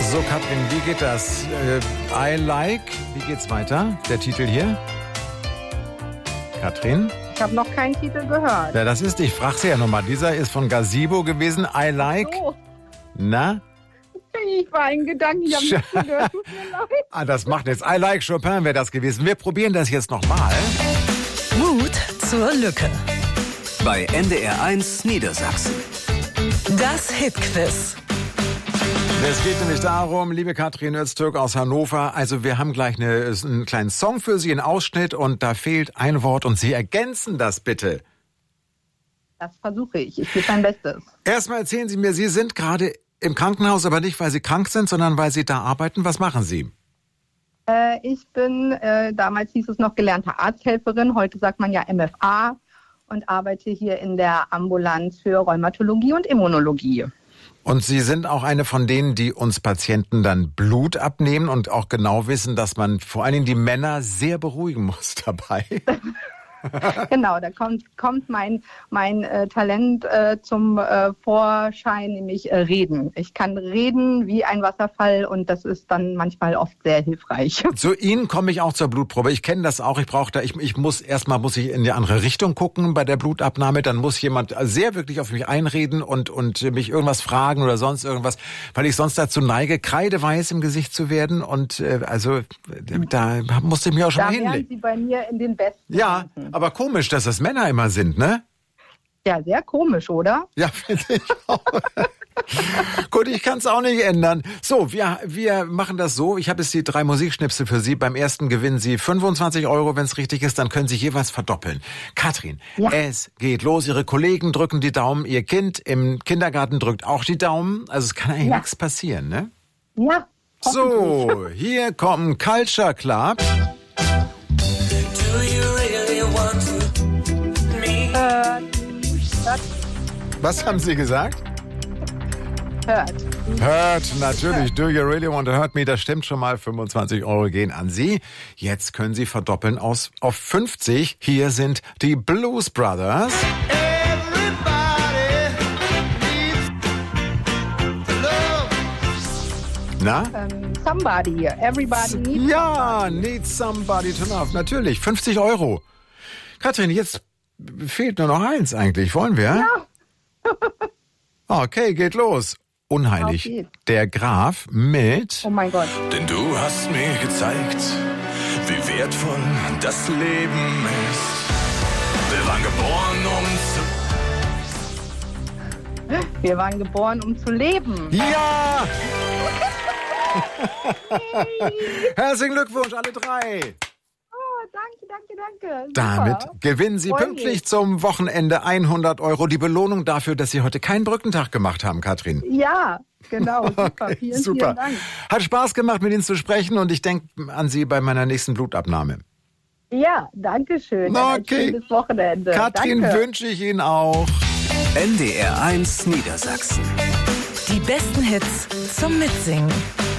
So, Katrin, wie geht das? I like. Wie geht's weiter? Der Titel hier? Katrin? Ich habe noch keinen Titel gehört. Ja, das ist, ich frage sie ja nochmal. Dieser ist von Gazebo gewesen. I like. So. Na? Ich war in Gedanken, ich habe nicht gehört. Tut mir leid. Das macht nichts. I like Chopin wäre das gewesen. Wir probieren das jetzt nochmal. Mut zur Lücke. Bei NDR1 Niedersachsen. Das Hitquiz. Es geht nämlich darum, liebe Katrin Öztürk aus Hannover, also wir haben gleich einen kleinen Song für Sie, einen Ausschnitt und da fehlt ein Wort und Sie ergänzen das bitte. Das versuche ich. Ich gebe mein Bestes. Erstmal erzählen Sie mir, Sie sind gerade im Krankenhaus, aber nicht, weil Sie krank sind, sondern weil Sie da arbeiten. Was machen Sie? Ich bin, damals hieß es noch gelernte Arzthelferin, heute sagt man ja MFA und arbeite hier in der Ambulanz für Rheumatologie und Immunologie. Und Sie sind auch eine von denen, die uns Patienten dann Blut abnehmen und auch genau wissen, dass man vor allen Dingen die Männer sehr beruhigen muss dabei. Genau, da kommt mein Talent zum Vorschein, nämlich reden. Ich kann reden wie ein Wasserfall und das ist dann manchmal oft sehr hilfreich. Zu Ihnen komme ich auch zur Blutprobe. Ich kenne das auch. Ich muss ich in die andere Richtung gucken bei der Blutabnahme. Dann muss jemand sehr wirklich auf mich einreden und mich irgendwas fragen oder sonst irgendwas, weil ich sonst dazu neige, kreideweiß im Gesicht zu werden. Und da musste ich mich auch schon da hinlegen. wären Sie bei mir in den besten. Ja, aber komisch, dass das Männer immer sind, ne? Ja, sehr komisch, oder? Ja, finde ich auch. Gut, ich kann es auch nicht ändern. So, wir machen das so. Ich habe jetzt die 3 Musikschnipsel für Sie. Beim ersten gewinnen Sie 25 €, wenn es richtig ist. Dann können Sie jeweils verdoppeln. Katrin, ja. Es geht los. Ihre Kollegen drücken die Daumen. Ihr Kind im Kindergarten drückt auch die Daumen. Also es kann eigentlich nichts passieren, ne? Ja. So, hier kommt Culture Club. Was haben Sie gesagt? Hurt, natürlich. Do you really want to hurt me? Das stimmt schon mal. 25 € gehen an Sie. Jetzt können Sie verdoppeln auf 50. Hier sind die Blues Brothers. Na? Somebody. Everybody needs Ja, needs somebody to love. Natürlich. 50 €. Katrin, jetzt fehlt nur noch eins eigentlich. Wollen wir? Ja. Okay, geht los. Unheilig. Okay. Der Graf mit... Oh mein Gott. Denn du hast mir gezeigt, wie wertvoll das Leben ist. Wir waren geboren, um zu leben. Ja! Herzlichen Glückwunsch, alle 3. Danke. Damit Super. gewinnen Sie pünktlich zum Wochenende 100 €. Die Belohnung dafür, dass Sie heute keinen Brückentag gemacht haben, Katrin. Ja, genau. Super. Okay, Vielen super. Dank. Hat Spaß gemacht, mit Ihnen zu sprechen und ich denke an Sie bei meiner nächsten Blutabnahme. Ja, danke schön. Okay. Ein schönes Wochenende. Katrin, danke. wünsche ich Ihnen auch. NDR1 Niedersachsen. Die besten Hits zum Mitsingen.